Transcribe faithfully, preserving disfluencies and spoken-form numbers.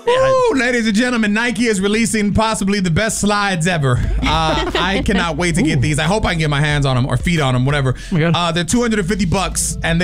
Ooh, ladies and gentlemen, Nike is releasing possibly the best slides ever. Uh, I cannot wait to get these. I hope I can get my hands on them or feet on them, whatever. Oh my God. Uh, they're two hundred fifty bucks, and they